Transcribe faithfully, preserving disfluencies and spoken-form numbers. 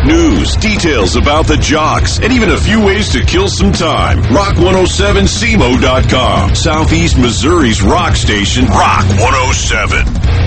News, details about the jocks, and even a few ways to kill some time. Rock one oh seven C M O dot com. Southeast Missouri's rock station, Rock one oh seven.